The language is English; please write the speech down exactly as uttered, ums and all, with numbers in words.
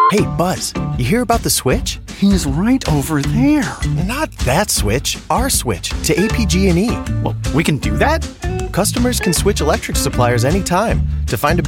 Hey, Buzz, you hear about the switch? He's right over there. Not that switch, our switch to A P G and E. Well, we can do that? Customers can switch electric suppliers anytime. To find a